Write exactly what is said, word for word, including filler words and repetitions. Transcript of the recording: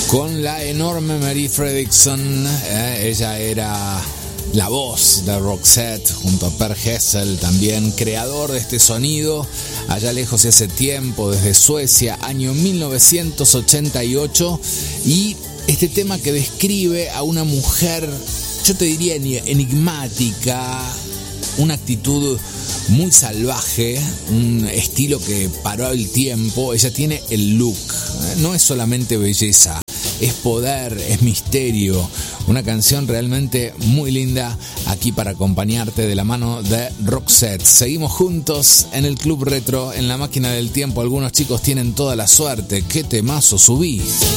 con la enorme Mary Fredriksson. Eh, ella era la voz de Roxette junto a Per Gessle, también creador de este sonido, allá lejos y hace tiempo, desde Suecia, año mil novecientos ochenta y ocho. Y este tema que describe a una mujer, yo te diría enigmática, una actitud muy salvaje, un estilo que paró el tiempo. Ella tiene el look, no es solamente belleza, es poder, es misterio. Una canción realmente muy linda aquí para acompañarte de la mano de Roxette. Seguimos juntos en el Club Retro, en la máquina del tiempo. Algunos chicos tienen toda la suerte. ¡Qué temazo subí!